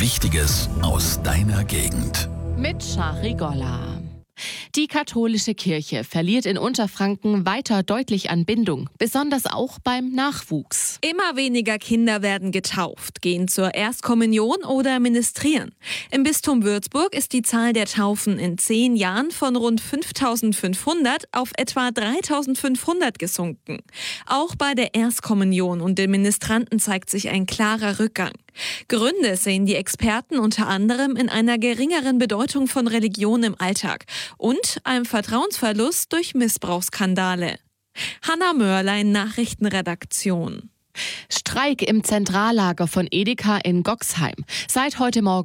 Wichtiges aus deiner Gegend. Mit Shari Golla. Die katholische Kirche verliert in Unterfranken weiter deutlich an Bindung, besonders auch beim Nachwuchs. Immer weniger Kinder werden getauft, gehen zur Erstkommunion oder ministrieren. Im Bistum Würzburg ist die Zahl der Taufen in 10 Jahren von rund 5.500 auf etwa 3.500 gesunken. Auch bei der Erstkommunion und den Ministranten zeigt sich ein klarer Rückgang. Gründe sehen die Experten unter anderem in einer geringeren Bedeutung von Religion im Alltag und einem Vertrauensverlust durch Missbrauchsskandale. Hanna Mörlein, Nachrichtenredaktion. Streik im Zentrallager von Edeka in Goxheim. Seit heute Morgen